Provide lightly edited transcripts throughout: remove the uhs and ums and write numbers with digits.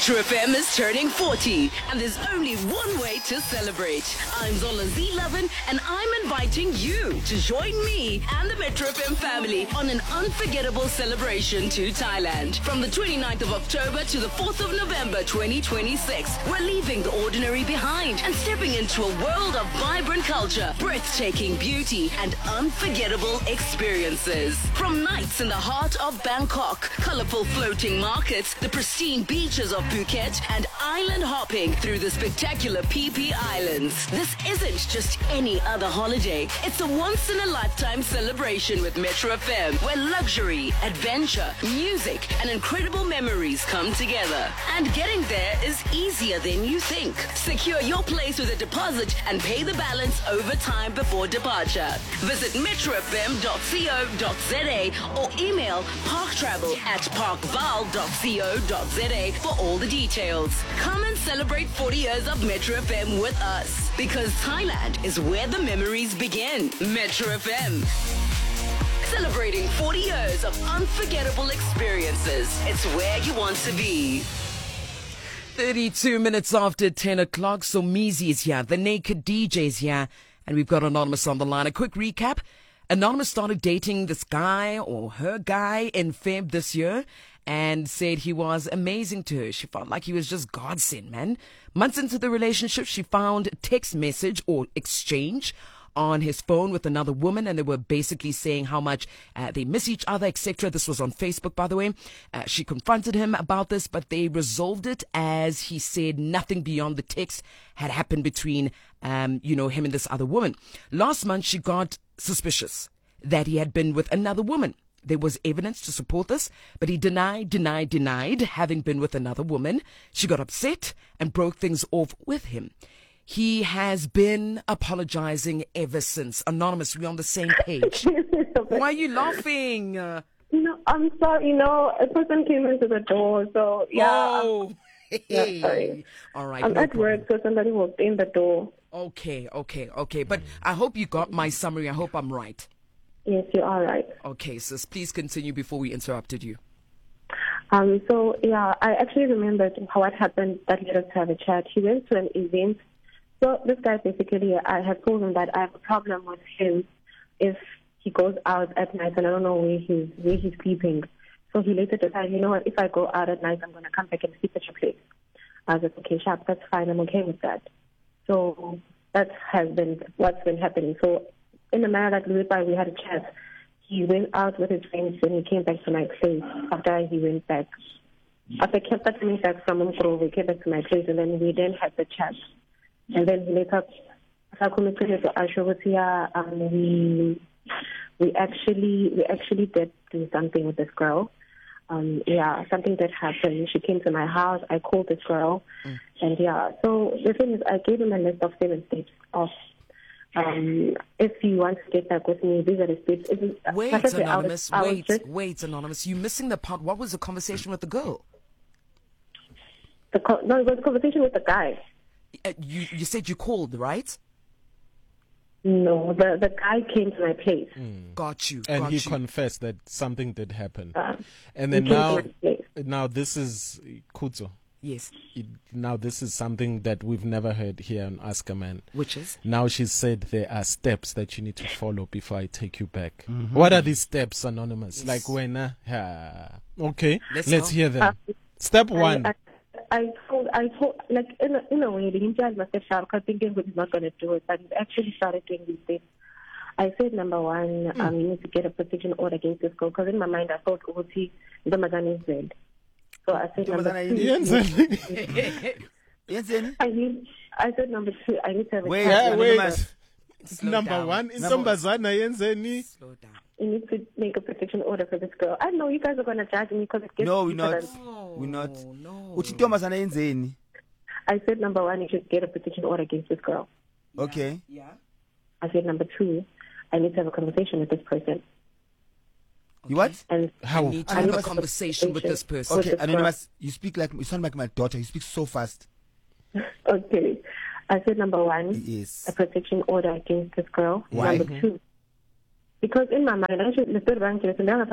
Metro FM is turning 40, and there's only one way to celebrate. I'm Zola Z11, and I'm inviting you to join me and the Metro FM family on an unforgettable celebration to Thailand. From the 29th of October to the 4th of November 2026, we're leaving the ordinary behind and stepping into a world of vibrant culture, breathtaking beauty, and unforgettable experiences. From nights in the heart of Bangkok, colorful floating markets, the pristine beaches of Phuket, and island hopping through the spectacular PP Islands. This isn't just any other holiday. It's a once-in-a-lifetime celebration with Metro FM, where luxury, adventure, music, and incredible memories come together. And getting there is easier than you think. Secure your place with a deposit and pay the balance over time before departure. Visit metrofm.co.za or email parktravel@parkval.co.za for all the details. Come and celebrate 40 years of Metro FM with us, because Thailand is where the memories begin. Metro FM, celebrating 40 years of unforgettable experiences. It's where you want to be. 32 minutes after 10 o'clock, so Meezy is here, the Naked DJ is here, and we've got Anonymous on the line. A quick recap. Anonymous started dating this guy or her guy in Feb this year and said he was amazing to her. She felt like he was just godsend, man. Months into the relationship, she found a text message or exchange on his phone with another woman, and they were basically saying how much they miss each other, etc. This was on Facebook, by the way. She confronted him about this, but they resolved it, as he said nothing beyond the text had happened between him and this other woman. Last month, she got suspicious that he had been with another woman. There was evidence to support this, but he denied having been with another woman. She got upset and broke things off with him. He has been apologizing ever since. Anonymous, we're on the same page. Why are you laughing? No, I'm sorry. A person came into the door, so yeah. Oh, yeah, sorry. All right. I'm at work, so somebody walked in the door. Okay. But I hope you got my summary. I hope I'm right. Yes, you are right. Okay, sis, please continue before we interrupted you. So yeah, I actually remembered what happened that led us to have a chat. He went to an event. So this guy, basically, I had told him that I have a problem with him if he goes out at night and I don't know where he's sleeping. So he later decided, you know what, if I go out at night, I'm going to come back and sleep at your place. I was like, okay, sharp, that's fine, I'm okay with that. So that has been what's been happening. So in the manner that we went by, we had a chat. He went out with his friends and he came back to my place after he went back. After I kept coming back from Mkro, we came back to my place and then we then had the chat. And then he later, we actually did do something with this girl. Something that happened. She came to my house. I called this girl, and So the thing is, I gave him a list of 7 steps of. If you want to get back with me, these are the steps. Wait, Anonymous. You're missing the part. What was the conversation with the girl? It was a conversation with the guy. You said you called, right? No, the guy came to my place. Got you. And he confessed that something did happen. And then now this is Kuzo. Yes. Now this is something that we've never heard here on Ask a Man. Which is? Now she said there are steps that you need to follow before I take you back. Mm-hmm. What are these steps, Anonymous? Yes. Like when? Okay, let's hear them. Step 1. I told, like in a way, the child must have started thinking he's not going to do it, but he actually started doing these things. I said, number 1, you need to get a protection order against this girl, because in my mind I thought, the Mazan is dead. So I said, number 2, I said, number 2, I need to have a wait. Number 1, in Tombazana Yenzeni. Slow down. You need to make a protection order for this girl. I know you guys are going to judge me because it gets No, we're not. I said, number 1, you should get a protection order against this girl. Okay. Yeah. I said, number 2, I need to have a conversation with this person. Okay. You what? And I need to have a conversation with this person. Okay, Anonymous, you sound like my daughter. You speak so fast. Okay. I said, number 1, yes, a protection order against this girl. Why? Number 2, because in my mind, actually, the third rank is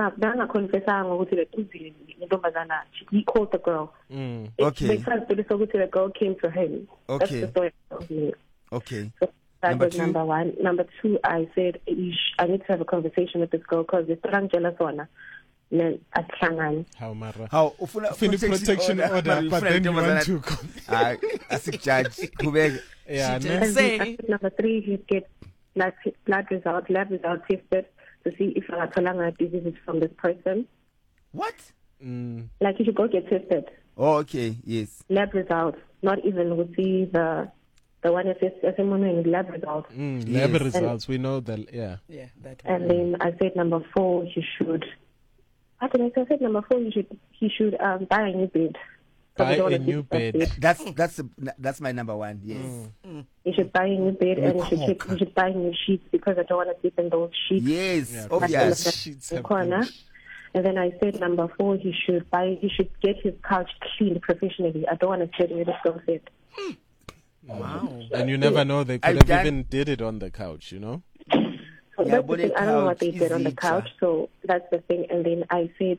he called the girl. Okay. The girl came to him. Okay. That's the story of me. Okay. So that was 2? number one. Number 2, I said I need to have a conversation with this girl because the strong jealous one. Then I can't. How? Protection order, but then you want to. I as a judge. Yeah. Number 3, he get lab results tested to see if a disease is from this person. What? Like you should go get tested. Oh, okay. Yes. Lab results, not even with the one as lab results. Lab results, we know that. Yeah. Yeah. That one. And then I said number 4, he should. I said number 4, he should buy a new bed. Buy a new bed. That's my number 1. Yes. You should buy a new bed and you should buy new sheets because I don't want to sleep in those sheets. Yes. Obvious. Sheets in the corner. And then I said number 4, he should get his couch cleaned professionally. I don't want to sit with a sofa. Wow. And you never know, they could have even did it on the couch, you know? So that's the thing. I don't know what they did on the couch, so that's the thing. And then I said,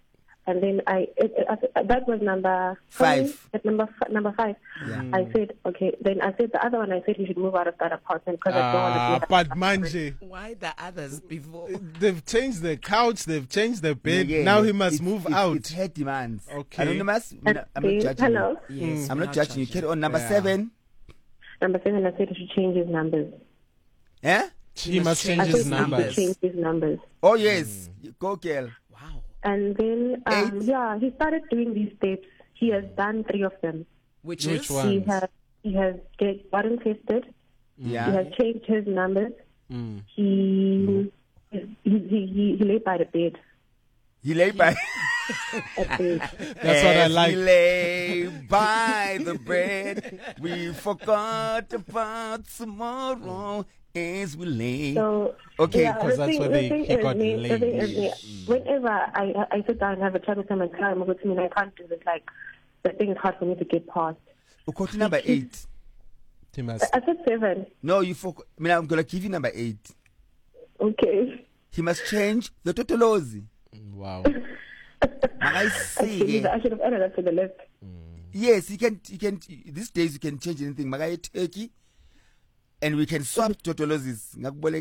that was number 5. Number 5. Yeah. I said, okay. Then I said the other one. I said he should move out of that apartment because I don't want to. But Manje, why the others before? They've changed the couch, they've changed the bed. Now he must move out. It's her demands. Okay. Anonymous. I'm not judging. Hello. You. Yes, I'm not judging you. Carry on. Number 7. Number 7. I said he should change his numbers. Yeah. He must change his numbers. Change his numbers. Oh yes. Go, girl. Wow. And then he started doing these steps. He has done 3 of them. Which one? He has gotten tested. Yeah. He has changed his numbers. He lay by the bed. He lay by. That's what I like. We lay by the bed. We forgot about tomorrow as we lay. So, okay, because that's where he got laid. Whenever I sit down and have a chat with him and tell him, I can't do this. Like, the thing is hard for me to get past. Okay, number 8. I said 7. No, you forgot. I'm going to give you number 8. Okay. He must change the totolozi. Wow. I should have added that to the list. Yes, you can. These days you can change anything. Magai turkey, and we can swap totolozis.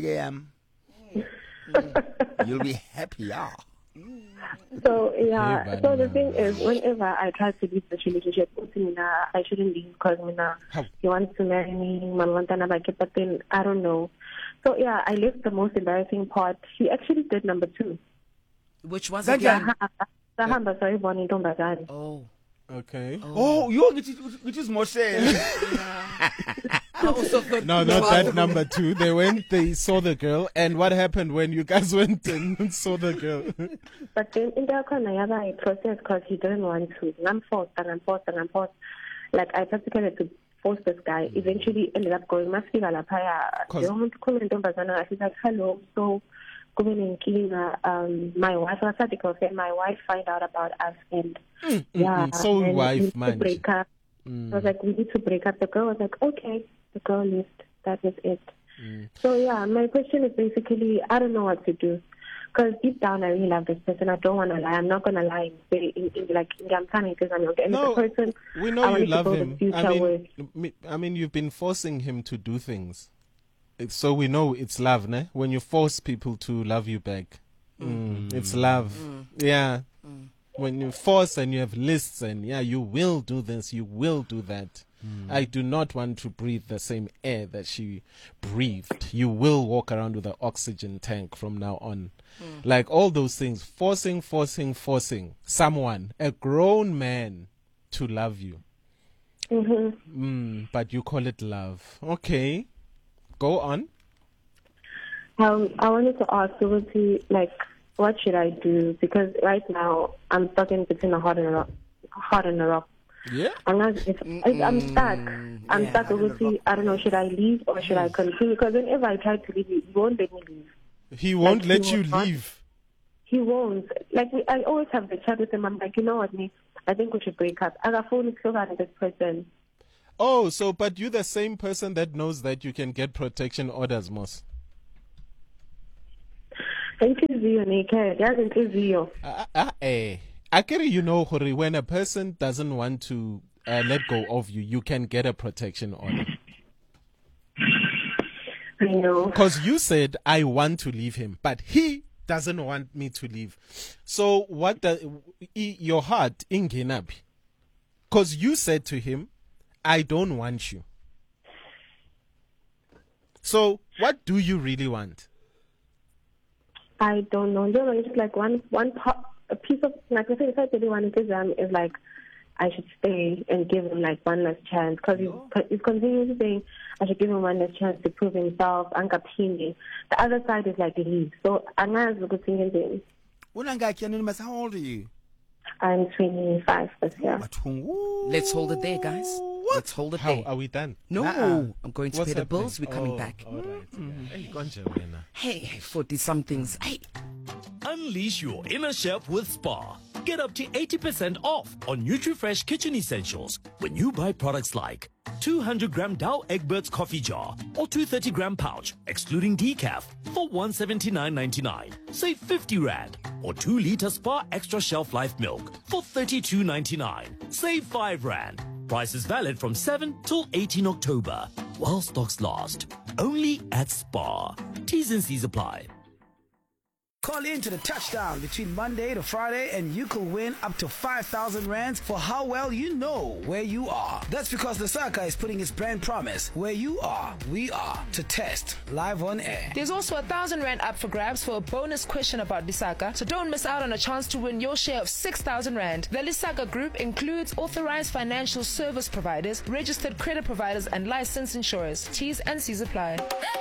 You'll be happy, yeah. So so the thing is, whenever I try to leave the relationship, I shouldn't leave because he wants to marry me, but then I don't know. So I left the most embarrassing part. He actually did number 2. Which was again? Oh. Okay. Oh, you which is more saying. No, not that number 2. They went, they saw the girl, and what happened when you guys went and saw the girl? But then in the process, because he didn't want to. I'm forced. Like I practically had to force this guy. Eventually ended up going, he's like, hello, so my wife find out about us and so and wife man break up. I was like, we need to break up. The girl was like, okay. The girl left. That was it. So my question is basically, I don't know what to do. Because deep down, I really love this person. I don't want to lie. I'm not going to lie and say, I'm trying because I'm not. And no, the person, we know you love him. I mean, you've been forcing him to do things. So we know it's love, ne? When you force people to love you back. It's love. Yeah. When you force and you have lists and you will do this, you will do that. I do not want to breathe the same air that she breathed. You will walk around with an oxygen tank from now on. Like all those things, forcing someone, a grown man, to love you. But you call it love. Okay. Go on. I wanted to ask, what should I do? Because right now I'm stuck in between a hard and a rock. Yeah. I'm stuck. I'm stuck. Obviously, I don't know. Should I leave or should I continue? Because whenever I try to leave, he won't let me leave. He won't let you leave. He won't. I always have the chat with him. I'm like, you know what, me? I think we should break up. I got phone with this person. Oh, but you're the same person that knows that you can get protection orders, Moss. Inhliziyo naked. Yazi inhliziyo. I get it, you know, Hori, when a person doesn't want to let go of you, you can get a protection order. I know. Because you said, I want to leave him, but he doesn't want me to leave. So what your heart inginapi? Because you said to him, I don't want you. So what do you really want? I don't know. You know, it's like one part, a piece of, like I said, if I really want to is like, I should stay and give him like one last chance, because he's continuously saying I should give him one last chance to prove himself. The other side is like leave. So I'm not a good thing in them. How old are you? I'm 25 this year. Let's hold it there, guys. Let's hold it there. How are we done? No, I'm going to What's pay the happening? bills. We're coming back. All right. Hey, 40-somethings. Hey. Unleash your inner chef with Spar. Get up to 80% off on NutriFresh kitchen essentials when you buy products like 200-gram Dow Egberts coffee jar or 230-gram pouch, excluding decaf, for $179.99. Save 50 Rand. Or 2-liter Spar Extra Shelf Life milk for $32.99. Save 5 Rand. Price is valid from 7 till 18 October. While stocks last. Only at Spar. T's and C's apply. Call in to the touchdown between Monday to Friday and you could win up to 5,000 rands for how well you know where you are. That's because Lesaka is putting its brand promise, where you are, we are, to test live on air. There's also 1,000 Rand up for grabs for a bonus question about Lesaka, so don't miss out on a chance to win your share of 6,000 Rand. The Lesaka Group includes authorized financial service providers, registered credit providers, and licensed insurers. T's and C's apply.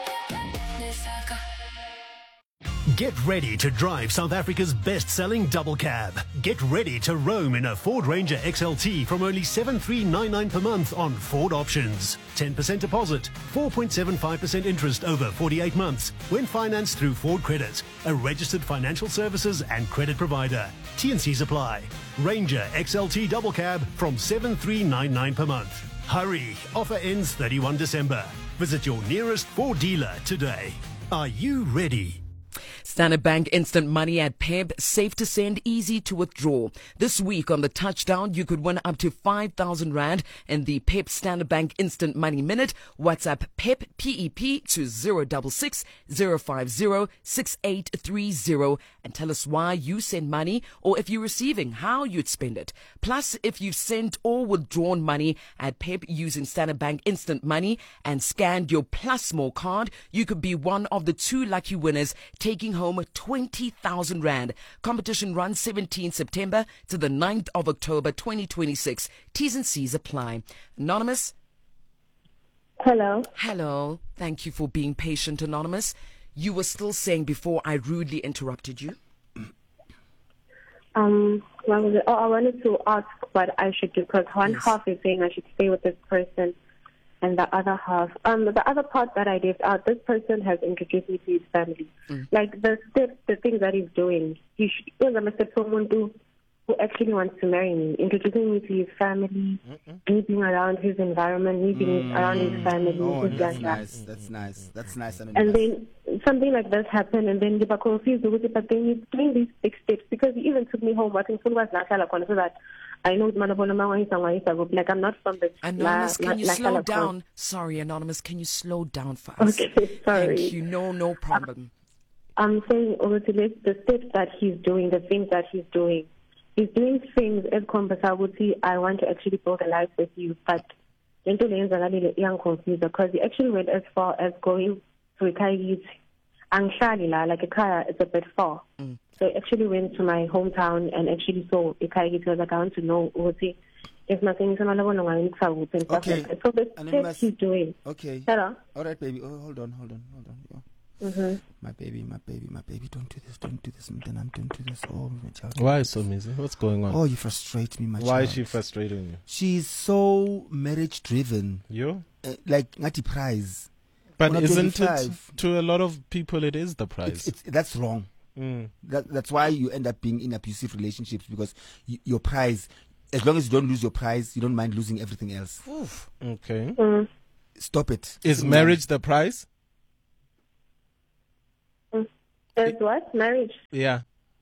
Get ready to drive South Africa's best-selling double cab. Get ready to roam in a Ford Ranger XLT from only $7,399 per month on Ford options. 10% deposit, 4.75% interest over 48 months when financed through Ford Credit, a registered financial services and credit provider. T&Cs apply. Ranger XLT double cab from $7,399 per month. Hurry, offer ends 31 December. Visit your nearest Ford dealer today. Are you ready? Standard Bank Instant Money at PEP, safe to send, easy to withdraw. This week on the touchdown, you could win up to 5,000 Rand in the PEP Standard Bank Instant Money Minute. WhatsApp PEP, PEP to 066 050 6830 and tell us why you send money, or if you're receiving, how you'd spend it. Plus, if you've sent or withdrawn money at PEP using Standard Bank Instant Money and scanned your Plus More card, you could be one of the 2 lucky winners taking home 20,000 Rand. Competition runs 17 September to the 9th of October 2026. T's and C's apply. Anonymous? Hello. Hello. Thank you for being patient, Anonymous. You were still saying before I rudely interrupted you. What was it? Oh, I wanted to ask what I should do, because one half is saying I should stay with this person, and the other half, the other part that I left out, this person has introduced me to his family. Like the steps, the things that he's doing, he should, someone who actually wants to marry me, introducing me to his family, me being around his environment, me being around his family. Oh, that's nice. That's nice. That's nice. And then something like this happened, and then you were confused with it, but then he's doing these big steps, because he even took me home, watching full was so that I know like I'm not from this. Anonymous, can you slow down? Sorry, Anonymous, can you slow down for us? Okay, sorry. Thank you. No problem. I'm saying obviously the steps that he's doing, the things that he's doing. He's doing things as Kombasabuti, I want to actually build a life with you, but I'm confused, because he actually went as far as going to Ikayit. Like a car, it's a bit far. So I actually went to my hometown and actually saw Ikayit, because I want to know if nothing is going on. Okay. So the steps he's doing. Okay. Hello? All right, baby. Oh, hold on. My baby, don't do this, then don't do this. Oh, my child. Why so busy? What's going on? Oh, you frustrate me, my child. Why is she frustrating you? She's so marriage driven. You? Like, not the prize. But isn't it, to a lot of people, it is the prize? That's wrong. That's why you end up being in abusive relationships, because your prize, as long as you don't lose your prize, you don't mind losing everything else. Oof. Okay. Stop it. Is marriage the prize? As what? Marriage? Yeah.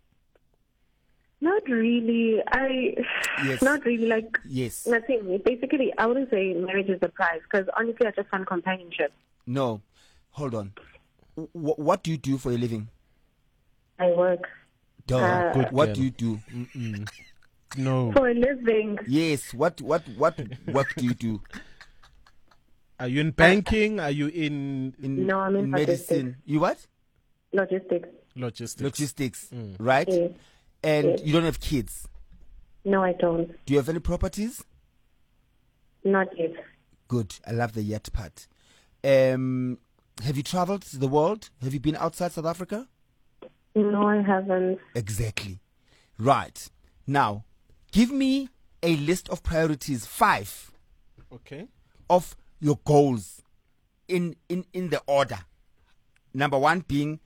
Not really. Yes. Not really. Like, Yes. nothing. Basically, I wouldn't say marriage is the prize because honestly, I just want companionship. No. Hold on. What do you do for a living? I work Duh. Good What girl. do you do? No. for a living. Yes. What work do you do? Are you in banking? Are you in No, I'm in medicine. You what? Logistics. logistics? Logistics. Right? Yes. And Yes. you don't have kids. No, I don't. Do you have any properties? Not yet. Good. I love the yet part. Have you traveled the world? Have you been outside South Africa? No, I haven't. Exactly. Right. Now, give me a list of priorities, 5 Okay. of your goals in the order. Number 1 being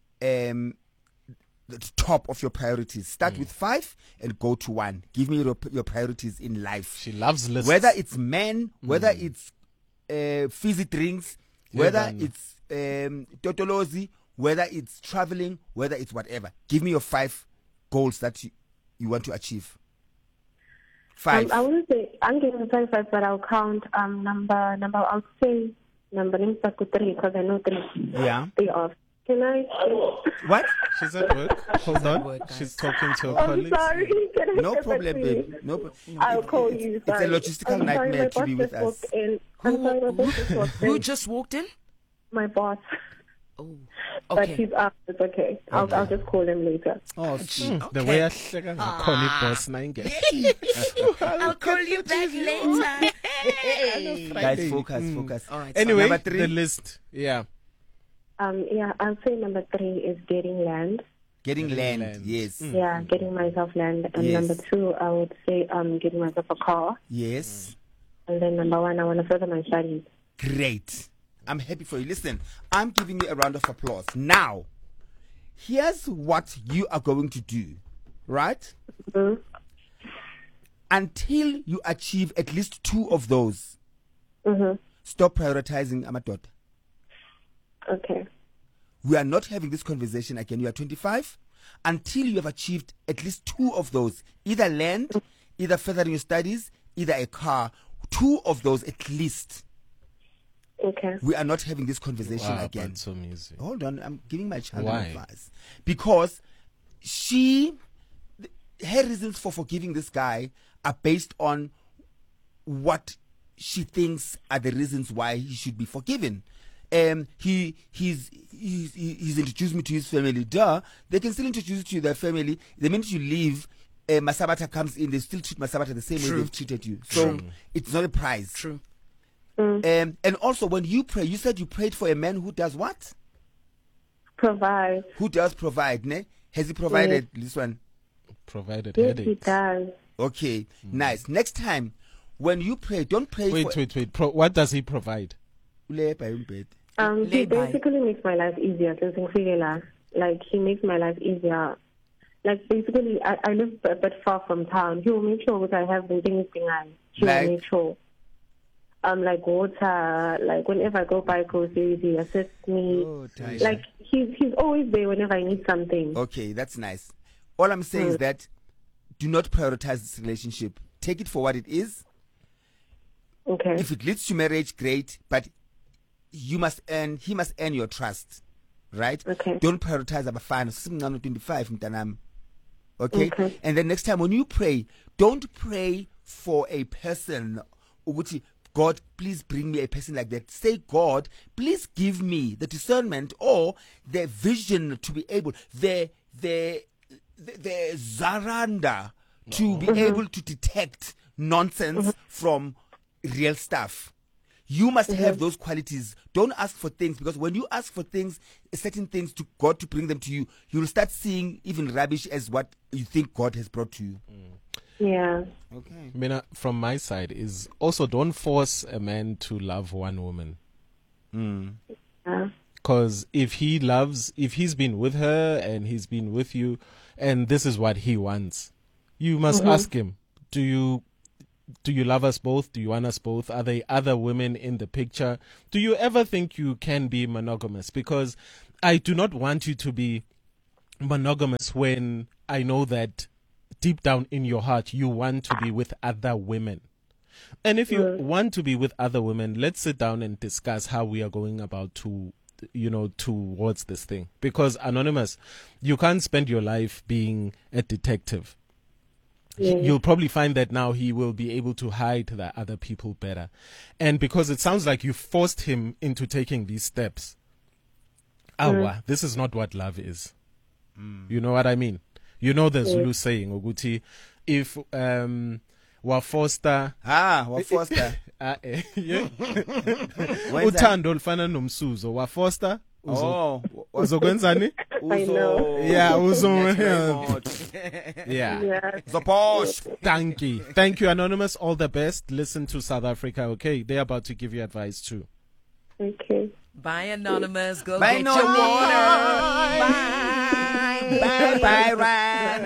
the top of your priorities. Start with 5 and go to 1. Give me your priorities in life. She loves lists. Whether it's men, whether it's fizzy drinks, whether Heaven. it's totolozi, whether it's traveling, whether it's whatever. Give me your 5 goals that you want to achieve. 5. I wouldn't say I'm giving 25, but I'll count number. I'll say number 3 because I know 3. Yeah. 3 off. Can I? What? She's at work. Hold on. work, guys. She's talking to her I'm colleagues. sorry. Can I No get back problem, to you? baby. No, I'll call you. It's a Sorry. logistical I'm sorry, nightmare my to be boss with just us. walked in. I'm sorry, my boss just walked in. Who just walked in? My boss. Oh, But okay. he's up. It's okay. I'll just call him later. Oh, The way I hleka ngakhona boss nange. I'll call you back later. guys, focus. All right. Anyway, Number 3. the list. Yeah. Yeah, I'll say number 3 is getting land. Getting land. land. Yes. Yeah, getting myself land. And Yes. number 2, I would say getting myself a car. Yes. And then number 1, I want to further my studies. Great. I'm happy for you. Listen, I'm giving you a round of applause. Now, here's what you are going to do, right? Mhm. Until you achieve at least 2 of those, stop prioritizing Amadot. Okay. We are not having this conversation again. You are 25. Until you have achieved at least 2 of those, either land, either furthering your studies, either a car, 2 of those at least. Okay. We are not having this conversation Wow, again. but so easy. Hold on, I'm giving my child Why? advice. Because her reasons for forgiving this guy are based on what she thinks are the reasons why he should be forgiven. He's introduced me to his family. Duh, they can still introduce you to their family. The minute you leave, Masabata comes in, they still treat Masabata the same way they've treated you. So it's not a prize. True. And also, when you pray, you said you prayed for a man who does what? Provide. Who does provide, ne? Has he provided this one? Provided Yes, he headaches. does. Okay, nice. Next time, when you pray, don't pray Wait. for... What does he provide? He Lay by. basically makes my life easier. Like, he makes my life easier. Like, basically, I live a bit far from town. He will make sure that I have the things behind. He Like? will make sure. Like water, like whenever I go buy groceries, he assists me. Oh, Taisha. Like, he's always there whenever I need something. Okay, that's nice. All I'm saying is that do not prioritize this relationship. Take it for what it is. Okay. If it leads to marriage, great. But he must earn your trust. Right? Okay. Don't prioritize abafana. 25 mtanam. Okay? Okay. And then next time when you pray, don't pray for a person. Uguti, God, please bring me a person like that. Say, God, please give me the discernment or the vision to be able, the zaranda to be able to detect nonsense from real stuff. You must have those qualities. Don't ask for things, because when you ask for things, certain things to God to bring them to you, you'll start seeing even rubbish as what you think God has brought to you. Yeah. Okay. I mean, from my side is also don't force a man to love one woman. Yeah. Because if he's been with her and he's been with you, and this is what he wants, you must ask him, do you love us both? Do you want us both? Are there other women in the picture? Do you ever think you can be monogamous? Because I do not want you to be monogamous when I know that deep down in your heart you want to be with other women. And if you want to be with other women, let's sit down and discuss how we are going about towards this thing. Because Anonymous, you can't spend your life being a detective. You'll probably find that now he will be able to hide the other people better. And because it sounds like you forced him into taking these steps. This is not what love is. You know what I mean? You know the Zulu saying, Oguti, if wafoster uthando lufana nomsuzo wafoster uzokwenzani? Yeah, Thank you, Anonymous. All the best. Listen to South Africa, okay? They're about to give you advice too. Okay. Bye, Anonymous. Go Bye, get your water. Bye, Ryan.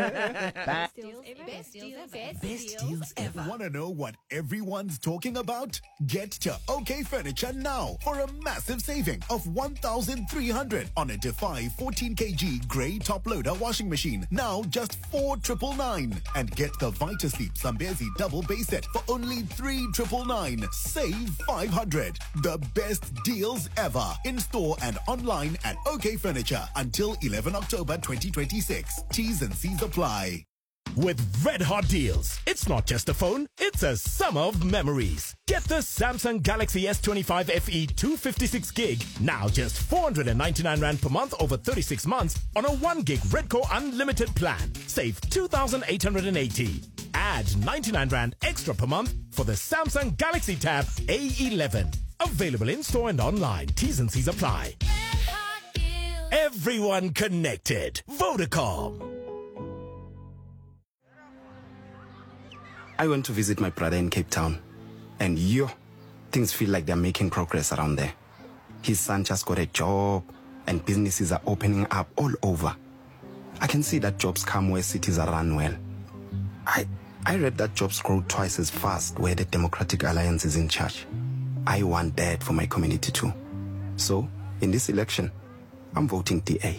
Best deals ever. Want to know what everyone's talking about? Get to OK Furniture now for a massive saving of 1,300 on a Defy 14 kg grey top loader washing machine. Now just 4,999. And get the Vitasleep Zambezi double base set for only 3,999. Save 500. The best deals ever. In store and online at OK Furniture until 11 October 2026. T's and C's apply. With red hot deals, it's not just a phone, it's a summer of memories. Get the Samsung Galaxy S25 FE 256 gig, now just 499 Rand per month over 36 months on a 1 gig Redco Unlimited plan. Save 2,880. Add 99 Rand extra per month for the Samsung Galaxy Tab A11. Available in store and online. T's and C's apply. Everyone connected. Vodacom. I went to visit my brother in Cape Town, and things feel like they're making progress around there. His son just got a job, and businesses are opening up all over. I can see that jobs come where cities are run well. I read that jobs grow twice as fast where the Democratic Alliance is in charge. I want that for my community too. So, in this election, I'm voting DA.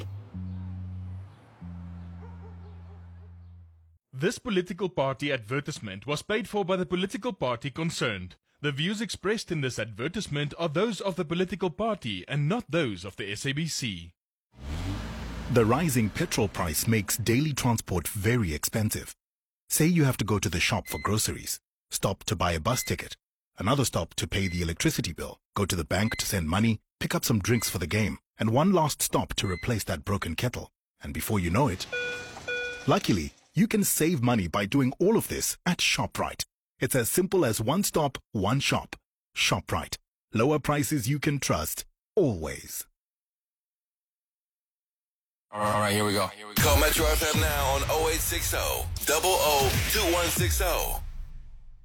This political party advertisement was paid for by the political party concerned. The views expressed in this advertisement are those of the political party and not those of the SABC. The rising petrol price makes daily transport very expensive. Say you have to go to the shop for groceries, stop to buy a bus ticket, another stop to pay the electricity bill, go to the bank to send money, pick up some drinks for the game, and one last stop to replace that broken kettle. And before you know it, luckily, you can save money by doing all of this at ShopRite. It's as simple as one stop, one shop. ShopRite. Lower prices you can trust, always. All right, here we go. Call Metro FM now on 0860 002160.